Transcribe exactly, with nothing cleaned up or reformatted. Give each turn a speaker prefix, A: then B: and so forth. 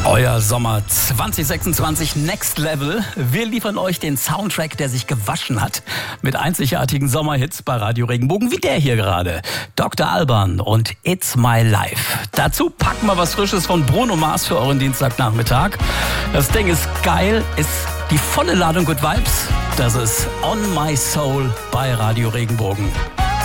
A: Euer Sommer zwanzig sechsundzwanzig Next Level. Wir liefern euch den Soundtrack, der sich gewaschen hat. Mit einzigartigen Sommerhits bei Radio Regenbogen, wie der hier gerade. Doktor Alban und It's My Life. Dazu packen wir was Frisches von Bruno Mars für euren Dienstagnachmittag. Das Ding ist geil, ist die volle Ladung Good Vibes. Das ist On My Soul bei Radio Regenbogen.